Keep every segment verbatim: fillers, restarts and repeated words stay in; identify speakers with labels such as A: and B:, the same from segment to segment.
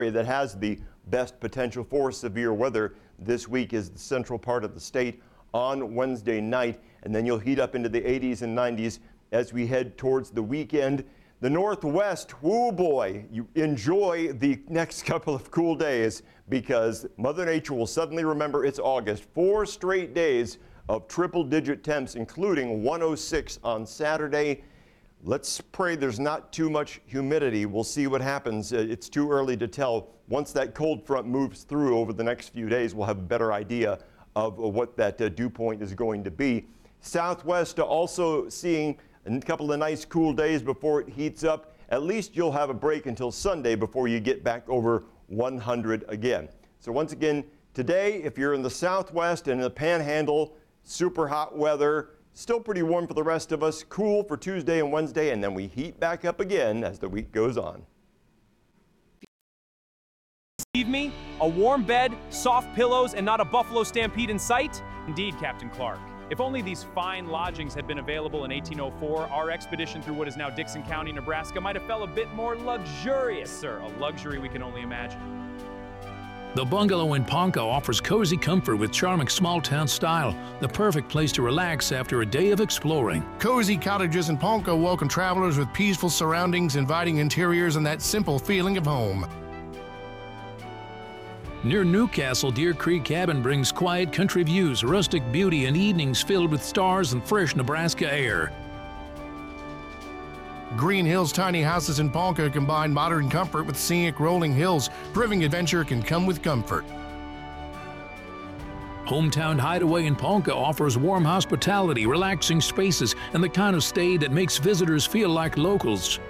A: that has the best potential for severe weather this week is the central part of the state on Wednesday night, and then you'll heat up into the eighties and nineties as we head towards the weekend. The Northwest, whoo boy, you enjoy the next couple of cool days because Mother Nature will suddenly remember it's August. Four straight days of triple-digit temps, including one oh six on Saturday. Let's pray there's not too much humidity. We'll see what happens. It's too early to tell. Once that cold front moves through over the next few days, we'll have a better idea of what that uh, dew point is going to be. Southwest also seeing a couple of nice cool days before it heats up. At least you'll have a break until Sunday before you get back over one hundred again. So once again, today, if you're in the Southwest and in the Panhandle, super hot weather. Still pretty warm for the rest of us, cool for Tuesday and Wednesday, and then we heat back up again as the week goes on.
B: Believe me, a warm bed, soft pillows, and not a Buffalo Stampede in sight? Indeed, Captain Clark. If only these fine lodgings had been available in eighteen oh four, our expedition through what is now Dixon County, Nebraska might have felt a bit more luxurious, sir. A luxury we can only imagine.
C: The bungalow in Ponca offers cozy comfort with charming small-town style, the perfect place to relax after a day of exploring.
D: Cozy cottages in Ponca welcome travelers with peaceful surroundings, inviting interiors, and that simple feeling of home.
C: Near Newcastle, Deer Creek Cabin brings quiet country views, rustic beauty, and evenings filled with stars and fresh Nebraska air.
D: Green Hills tiny houses in Ponca combine modern comfort with scenic rolling hills, proving adventure can come with comfort.
C: Hometown Hideaway in Ponca offers warm hospitality, relaxing spaces, and the kind of stay that makes visitors feel like locals.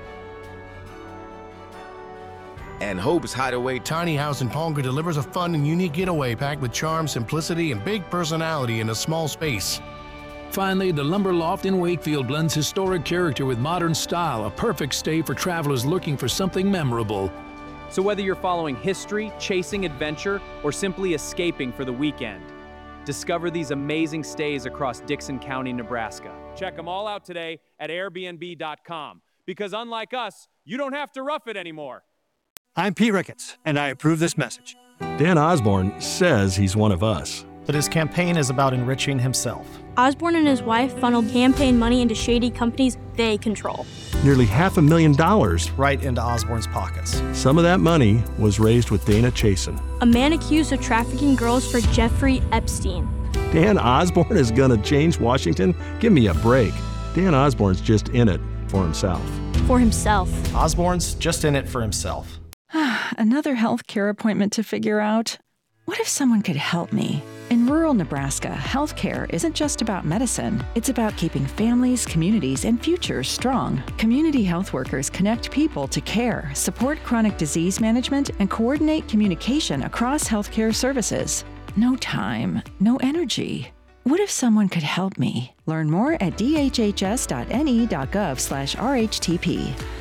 E: And Hope's Hideaway
D: Tiny House in Ponca delivers a fun and unique getaway packed with charm, simplicity, and big personality in a small space.
C: Finally, the Lumber Loft in Wakefield blends historic character with modern style, a perfect stay for travelers looking for something memorable.
B: So whether you're following history, chasing adventure, or simply escaping for the weekend, discover these amazing stays across Dixon County, Nebraska. Check them all out today at Airbnb dot com, because unlike us, you don't have to rough it anymore.
F: I'm Pete Ricketts, and I approve this message.
G: Dan Osborne says he's one of us.
H: But his campaign is about enriching himself.
I: Osborne and his wife funneled campaign money into shady companies they control.
G: Nearly half a million dollars.
H: Right into Osborne's pockets.
G: Some of that money was raised with Dana Chasen,
I: a man accused of trafficking girls for Jeffrey Epstein.
G: Dan Osborne is gonna change Washington? Give me a break. Dan Osborne's just in it for himself.
I: For himself.
H: Osborne's just in it for himself.
J: Another health care appointment to figure out. What if someone could help me? In rural Nebraska, healthcare isn't just about medicine. It's about keeping families, communities, and futures strong. Community health workers connect people to care, support chronic disease management, and coordinate communication across healthcare services. No time, no energy. What if someone could help me? Learn more at d h h s dot n e dot gov slash r h t p.